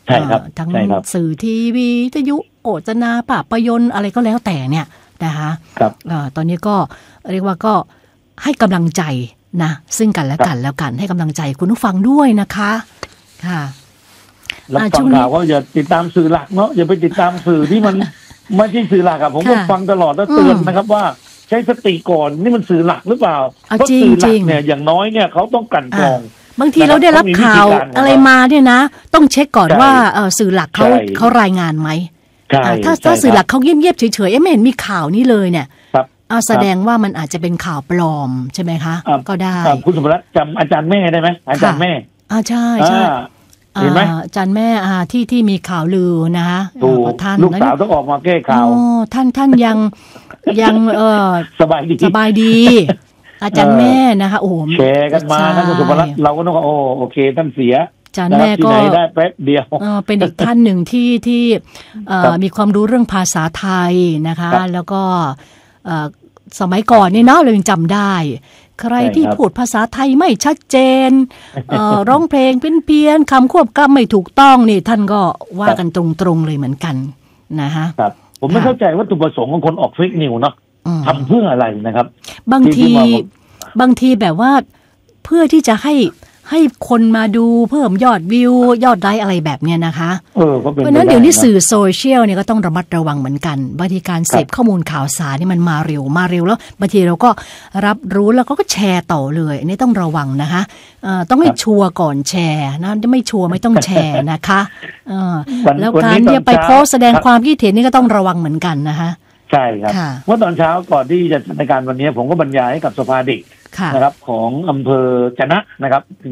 ใช่ครับทั้งสื่อทีวีวิทยุโฆษณาภาพยนตร์อะไรก็แล้วแต่เนี่ยนะคะตอนนี้ก็เรียกว่าก็ให้กำลังใจนะซึ่งกันและกันแล้วกันให้กำลังใจคุณผู้ฟังด้วยนะคะค่ะแล้วฟังข่าวก็อย่าติดตามสื่อหลักเนาะอย่าไปติดตามสื่อที่มันไม่ใช่สื่อหลักผมก็ฟังตลอดแล้วเตือนนะครับว่าใช้สติก่อนนี่มันสื่อหลักหรือเปล่าเพราะสื่อหลักเนี่ยอย่างน้อยเนี่ยเขาต้องกลั่นกรองบางทีเราได้รับข่าวอะไรมาเนี่ยนะต้องเช็คก่อนว่าสื่อหลักเขารายงานไหมถ้าสื่อหลักเขาเงียบๆเฉยๆไม่เห็นมีข่าวนี้เลยเนี่ยแสดงว่ามันอาจจะเป็นข่าวปลอมใช่ไหมคะก็ได้คุณสมรัตน์จำอาจารย์แม่ได้ไหมอาจารย์แม่ใช่เห็นไหมอาจารย์แม่ที่มีข่าวลือนะคะท่านลูกสาวต้องออกมาแก้ข่าวท่านยังสบายดีอาจารย์แม่นะคะโอ้แชร์กันมานะคุณสมรัตน์เราก็ต้องโอเคท่านเสียอาจารย์แม่ก็ได้แป๊บเดียวเป็นอีกท่านหนึ่งที่มีความรู้เรื่องภาษาไทยนะคะแล้วก็สมัยก่อนนี่เนาะเรายังจำได้ใครที่พูดภาษาไทยไม่ชัดเจนร้องเพลงเพี้ยนคำควบกล้ำไม่ถูกต้องนี่ท่านก็ว่ากันตรงๆเลยเหมือนกันนะฮะผมไม่เข้าใจว่าจุดประสงค์ของคนออกเฟกนิวเนาะทำเพื่ออะไรนะครับบางทีแบบว่าเพื่อที่จะให้คนมาดูเพิ่มยอดวิวยอดไลค์อะไรแบบเนี้ยนะคะเพราะนั้นเดี๋ยวนี้สื่อโซเชียลเนี่ยก็ต้องระมัดระวังเหมือนกันบางทีการเสพข้อมูลข่าวสารนี่มันมาเร็วแล้วบางทีเราก็รับรู้แล้วก็แชร์ต่อเลยอันนี้ต้องระวังนะคะต้องให้ชัวร์ก่อนแชร์นะไม่ชัวร์ไม่ต้องแชร์นะคะแล้วการที่ไปโพสแสดงความคิดเห็นนี่ก็ต้องระวังเหมือนกันนะคะใช่ครับเมื่อตอนเช้าก่อนที่จะในการวันนี้ผมก็บรรยายให้กับสภาเด็กนะครับของอำเภอจะนะนะครับถึง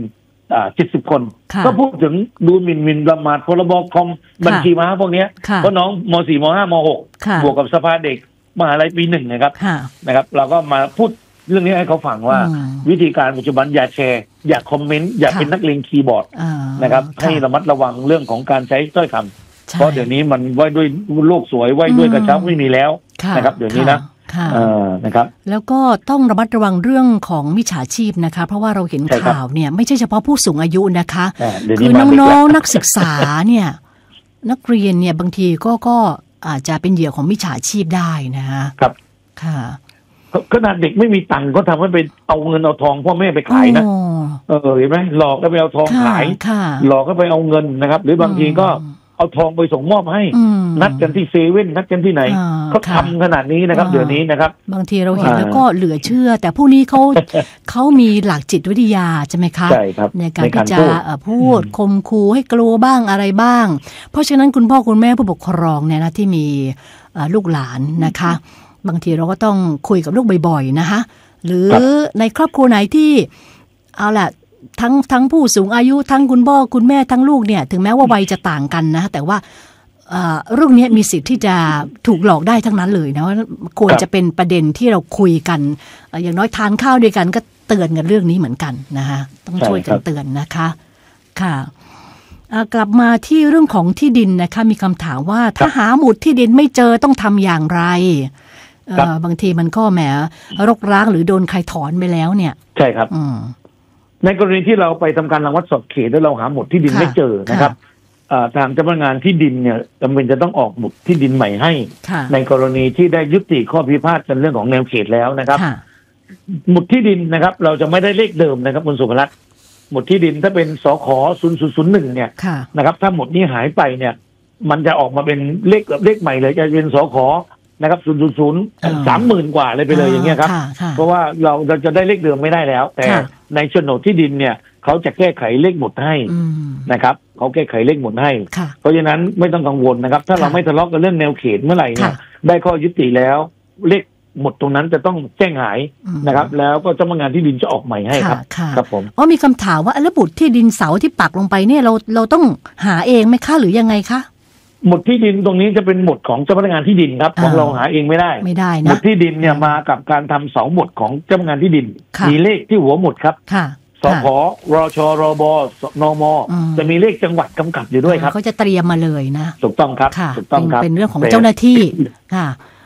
70 คนก็พูดถึงดูหมิ่นประมาทพรบคอมบัญชีม้าพวกนี้เพราะน้องม.4 ม.5 ม.6 บวกกับสภาเด็กมหาลัยปี 1นะครับเราก็มาพูดเรื่องนี้ให้เขาฟังว่าวิธีการปัจจุบันอย่าแชร์อย่าคอมเมนต์อย่าเป็นนักเลงคีย์บอร์ดนะครับให้ระมัดระวังเรื่องของการใช้ถ้อยคำเพราะเดี๋ยวนี้มันไว้ด้วยโลกสวยไว้ด้วยกระชับไม่มีแล้วนะครับเดี๋ยวนี้นะครับแล้วก็ต้องระมัดระวังเรื่องของมิจฉาชีพนะคะเพราะว่าเราเห็นข่าวเนี่ยไม่ใช่เฉพาะผู้สูงอายุนะคะคือน้องๆนักศึกษาเนี่ยนักเรียนเนี่ยบางทีก็อาจจะเป็นเหยื่อของมิจฉาชีพได้นะครับค่ะขนาดเด็กไม่มีตังค์ก็ทำให้ไปเอาเงินเอาทองพ่อแม่ไปขายนะเห็นไหมหลอกก็ไปเอาทองขายหลอกก็ไปเอาเงินนะครับหรือบางทีก็เอาทองไปส่งมอบให้นัดกันที่เซเว่นนัดกันที่ไหนเขาทำขนาดนี้นะครับเดี๋ยวนี้นะครับบางทีเราเห็นแล้วก็เหลือเชื่อแต่ผู้นี้เขามีหลักจิตวิทยาใช่ไหมคะในการที่จะพูดข่มขู่ให้กลัวบ้างอะไรบ้างเพราะฉะนั้นคุณพ่อคุณแม่ผู้ปกครองเนี่ยนะที่มีลูกหลานนะคะบางทีเราก็ต้องคุยกับลูกบ่อยๆนะคะหรือในครอบครัวไหนที่เอาล่ะทั้งผู้สูงอายุทั้งคุณพ่อคุณแม่ทั้งลูกเนี่ยถึงแม้ว่าวัยจะต่างกันนะแต่ว่าเรื่องนี้มีสิทธิ์ที่จะถูกหลอกได้ทั้งนั้นเลยนะว่าควรจะเป็นประเด็นที่เราคุยกันอย่างน้อยทานข้าวด้วยกันก็เตือนกันเรื่องนี้เหมือนกันนะคะต้องช่วยกันเตือนนะคะค่ะกลับมาที่เรื่องของที่ดินนะคะมีคำถามว่าถ้าหาหมุดที่ดินไม่เจอต้องทำอย่างไรบางทีมันก็แหมรกร้างหรือโดนใครถอนไปแล้วเนี่ยใช่ครับในกรณีที่เราไปทำการรังวัดสอบเขตแล้วเราหาหมุดที่ดินไม่เจอนะครับทางเจ้าพนักงานที่ดินเนี่ยจำเป็นจะต้องออกหมุดที่ดินใหม่ให้ในกรณีที่ได้ยุติข้อพิพาทกันเรื่องของแนวเขตแล้วนะครับหมุดที่ดินนะครับเราจะไม่ได้เลขเดิมนะครับคุณสุภรัตน์หมุดที่ดินถ้าเป็นสข0001เนี่ยนะครับถ้าหมุดนี้หายไปเนี่ยมันจะออกมาเป็นเลขใหม่เลยจะเป็นสขนะครับ30,000 กว่าเลยไปเลยอย่างเงี้ยครับเพราะว่าเราจะได้เลขเดิมไม่ได้แล้วแต่ในโฉนดที่ดินเนี่ยเขาจะแก้ไขเลขหมุดให้นะครับเขาแก้ไขเลขหมุดให้เพราะฉะนั้นไม่ต้องกังวลนะครับถ้าเราไม่ทะเลาะกันเรื่องแนวเขตเมื่อไหร่เนี่ยได้ข้อยุติแล้วเลขหมุดตรงนั้นจะต้องแจ้งหายนะครับแล้วก็เจ้าพนักงานที่ดินจะออกใหม่ให้ครับครับผมมีคำถามว่าแล้วหมุดที่ดินเสาที่ปักลงไปเนี่ยเราต้องหาเองไหมคะหรือยังไงคะหมุดที่ดินตรงนี้จะเป็นหมุดของเจ้าพนักงานที่ดินครับของเราหาเองไม่ได้นะหมุดที่ดินเนี่ยมากับการทำ2หมุดของเจ้าพนักงานที่ดินมีเลขที่หัวหมุดครับสพรชรบนมจะมีเลขจังหวัดกำกับอยู่ด้วยครับเขาจะเตรียมมาเลยนะถูกต้องครับถูกต้องครับเป็นเรื่องของเจ้าหน้าที่ค่ะ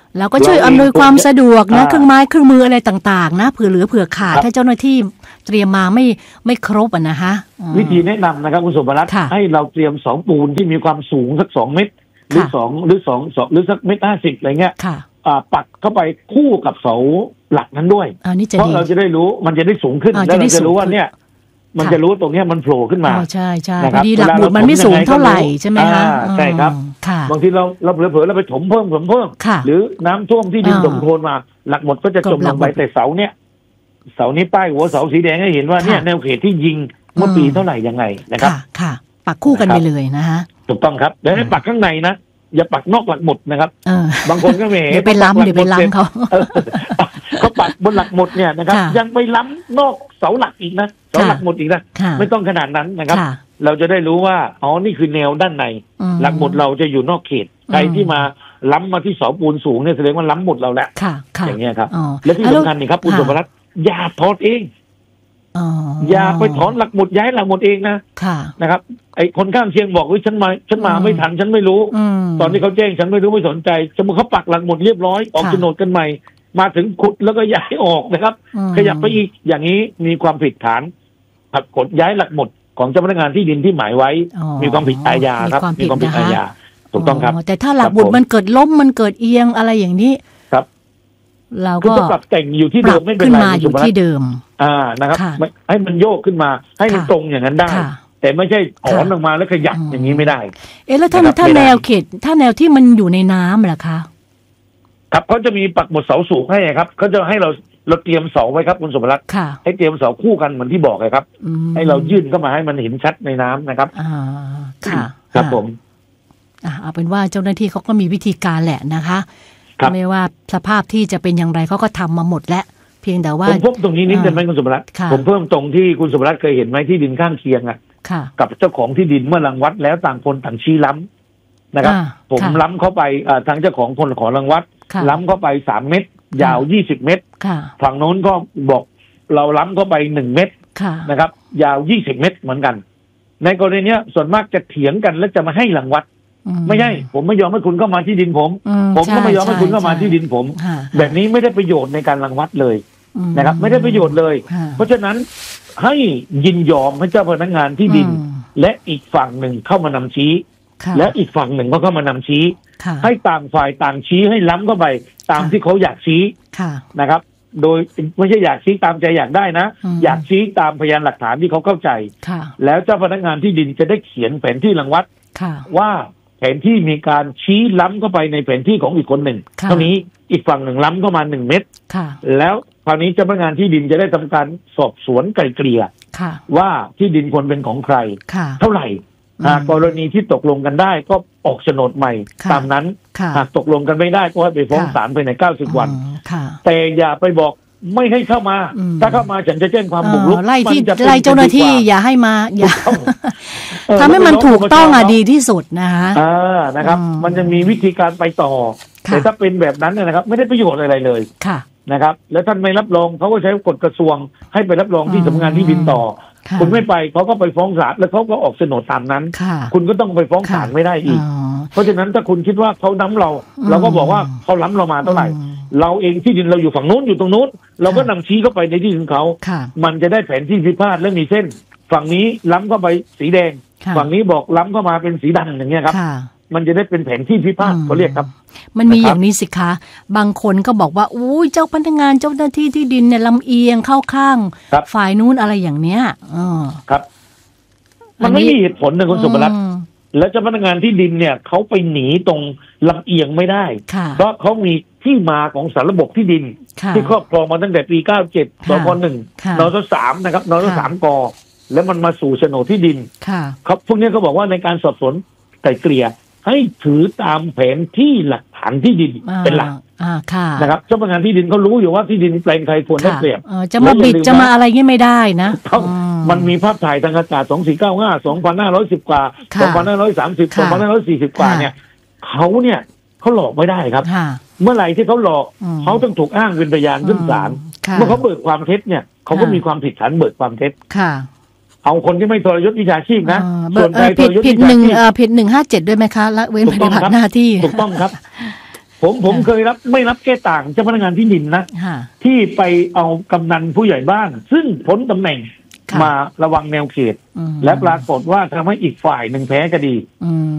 แล้วก็ช่วยอำนวยความสะดวกนะเครื่องไม้เครื่องมืออะไรต่างๆนะเผื่อเหลือเผื่อขาดถ้าเจ้าหน้าที่เตรียมมาไม่ครบอ่ะนะคะวิธีแนะนำนะครับคุณสมรัตน์ให้เราเตรียมเสาปูนที่มีความสูงสัก2 เมตรหรือสัก1.50 เมตรอะไรเงี้ยปักเข้าไปคู่กับเสาหลักนั้นด้วยเพราะเราจะได้รู้มันจะได้สูงขึ้นแล้วเราจะรู้ว่าเนี่ยมันจะรู้ตรงนี้มันโผล่ขึ้นมาใช่ใช่พอดีหลักบุตรมันไม่สูงเท่าไหร่ใช่ไหมคะใช่ครับบางทีเราเผลอเราไปถมเพิ่มหรือน้ำท่วมที่ดินถมโคลนมาหลักหมดก็จะจมลงไปแต่เสานี้ป้ายหัวเสาสีแดงให้เห็นว่าเนี่ยแนวเขตที่ยิงเมื่อปีเท่าไหร่ยังไงนะครับค่ะปักคู่กันไปเลยนะคะถูกต้องครับแล้วให้ปักข้างในนะอย่าปักนอกหลักหมุดนะครับบางคนก็เดี๋ยวไปล้ำเขาปักบนหลักหมุดเนี่ยนะครับยังไปล้ำนอกเสาหลักอีกนะเสาหลักหมุดอีกนะไม่ต้องขนาดนั้นนะครับเราจะได้รู้ว่าอ๋อนี่คือแนวด้านในหลักหมุดเราจะอยู่นอกเขตใครที่มาล้ำมาที่เสาปูนสูงเนี่ยแสดงว่าล้ำหมุดเราแล้วอย่างเงี้ยครับและที่สำคัญนี่ครับคุณสมรัตน์อย่าถอนเองอย่าไปถอนหลักหมุดย้ายหลักหมุดเองนะครับไอ้คนข้างเคียงบอกว่าฉันมาไม่ทันฉันไม่รู้ตอนที่เขาแจ้งฉันไม่รู้ไม่สนใจสมมติเขาปักหลักหมุดเรียบร้อยออกโฉนดกันใหม่มาถึงขุดแล้วก็ย้ายออกนะครับขยับไปอีกอย่างนี้มีความผิดฐานผักกดย้ายหลักหมุดของเจ้าพนักงานที่ดินที่หมายไว้มีความผิดอาญาครับมีความผิดอาญาถูกต้องครับแต่ถ้าหลักหมุดมันเกิดล้มมันเกิดเอียงอะไรอย่างนี้ครับเราก็ปรับแต่งอยู่ที่เดิมไม่เป็นไรอยู่ที่เดิมนะครับให้มันโยกขึ้นมาให้มันตรงอย่างนั้นได้แต่ไม่ใช่ถอนออกมาแล้วขยับอย่างนี้ไม่ได้แล้วถ้าแนวเขตถ้าแนวที่มันอยู่ในน้ำล่ะคะครับเขาจะมีปักหมุดเสาสูงให้ครับเขาจะให้เราเตรียมเสาไว้ครับคุณสมรัตน์ให้เตรียมเสาคู่กันเหมือนที่บอกเลยครับให้เรายื่นเข้ามาให้มันเห็นชัดในน้ำนะครับค่ะครับผมเอาเป็นว่าเจ้าหน้าที่เขาก็มีวิธีการแหละนะคะไม่ว่าสภาพที่จะเป็นอย่างไรเขาก็ทำมาหมดแล้วเพียงแต่ว่าผมเพิ่มตรงนี้นิดนึงไหมคุณสมรัตน์ผมเพิ่มตรงที่คุณสมรัตน์เคยเห็นไหมที่ดินข้างเคียงกับเจ้าของที่ดินเมื่อรังวัดแล้วต่างคนต่างชี้ล้ำนะครับผมล้ำเข้าไปทางเจ้าของคนขอรังวัดล้ำเข้าไป3 เมตรยาว20 เมตรฝั่งโน้นก็บอกเราล้ำเข้าไป1 เมตรนะครับยาว20 เมตรเหมือนกันในกรณีนี้ส่วนมากจะเถียงกันและจะมาให้รังวัดไม่ใช่ผมไม่ยอมให้คุณเข้ามาที่ดินผมก็ไม่ยอมให้คุณเข้ามาที่ดินผมแบบนี้ไม่ได้ประโยชน์ในการรังวัดเลยนะครับไม่ได้ประโยชน์เลยเพราะฉะนั้นให้ยินยอมให้เจ้าพนักงานที่ดินและอีกฝั่งหนึ่งเข้ามานำชี้และอีกฝั่งหนึ่งก็เข้ามานำชี้ให้ต่างฝ่ายต่างชี้ให้ล้ำเข้าไปตามที่เขาอยากชี้นะครับโดยไม่ใช่อยากชี้ตามใจอยากได้นะอยากชี้ตามพยานหลักฐานที่เขาเข้าใจแล้วเจ้าพนักงานที่ดินจะได้เขียนแผนที่รังวัดว่าแผนที่มีการชี้ล้ำเข้าไปในแผนที่ของอีกคนหนึ่งเท่านี้อีกฝั่งหนึ่งล้ำเข้ามา1 เมตรแล้วคราวนี้เจ้าพนักงานที่ดินจะได้ทำการสอบสวนไกลเกลี่ยว่าที่ดินควรเป็นของใครเท่าไหร่กรณีที่ตกลงกันได้ก็ออกโฉนดใหม่ตามนั้นหากตกลงกันไม่ได้ก็ให้ไปฟ้องศาลภายใน90 วันแต่อย่าไปบอกไม่ให้เข้ามาถ้าเข้ามาฉันจะแจ้งความบุกรุกไล่เจ้าหน้าที่อย่าให้มาอย่าทำให้มันถูกต้องดีที่สุดนะคะนะครับมันจะมีวิธีการไปต่อแต่ถ้าเป็นแบบนั้นนะครับไม่ได้ประโยชน์อะไรเลยนะครับแล้วท่านไม่รับรองเขาก็ใช้กฎกระทรวงให้ไปรับรองที่สำนักงานที่ดินต่อคุณไม่ไปเขาก็ไปฟ้องศาลแล้วเขาก็ออกโฉนดตามนั้นคุณก็ต้องไปฟ้องศาลไม่ได้อีกเพราะฉะนั้นถ้าคุณคิดว่าเขาล้ำเราก็บอกว่าเขาล้ำเรามาเท่าไหร่เราเองที่ดินเราอยู่ฝั่งนู้นอยู่ตรงนู้นเราก็นำชี้เข้าไปในที่ดินเขามันจะได้แผนที่พิพาทและมีเส้นฝั่งนี้ล้ำเข้าไปสีแดงฝั่งนี้บอกล้ำเข้ามาเป็นสีดำอย่างเงี้ยครับมันจะได้เป็นแผนที่พิพาทเขาเรียกครับมันมีอย่างนี้สิคะบางคนก็บอกว่าอุ้ยเจ้าพนักงานเจ้าหน้าที่ที่ดินเนี่ยลำเอียงเข้าข้างฝ่ายนู้นอะไรอย่างเนี้ยครับมันไม่มีเหตุผลนะคุณสุภรัตน์แล้วเจ้าพนักงานที่ดินเนี่ยเขาไปหนีตรงลำเอียงไม่ได้เพราะเขามีที่มาของสารระบบที่ดินที่ครอบครองมาตั้งแต่ปี97 สค 1 นส3นะครับนส3 กแล้วมันมาสู่โฉนดที่ดินครับพวกนี้เขาบอกว่าในการสอบสวนไกลเกลี่ยให้ถือตามแผนที่หลักฐานที่ดินเป็นหลักนะครับเจ้าพนักงานที่ดินเขารู้อยู่ว่าที่ดินแปลงใครควรได้เปรียบจะมาบิดจะมาอะไรงี้ไม่ได้นะมันมีภาพถ่ายทางอากาศ2495 2510 กว่า 2530 2540 กว่าเนี่ยเขาหลอกไม่ได้ครับเมื่อไหร่ที่เขาหลอกเขาต้องถูกอ้างเป็นพยานขึ้นศาลเมื่อเขาเบิกความเท็จเนี่ยเขาก็มีความผิดฐานเบิกความเท็จเอาคนที่ไม่ทรยศวิชาชีพนะส่วนใครทรยศวิชาชีพผิด157ด้วยไหมคะละเว้นปฏิบัติหน้าที่ถูกต้องครับผมเคยไม่รับแก้ต่างเจ้าพนักงานที่ดินนะที่ไปเอากำนันผู้ใหญ่บ้านซึ่งพ้นตำแหน่งมาระวังแนวเขตและปรากฏว่าทำให้อีกฝ่ายหนึ่งแพ้คดี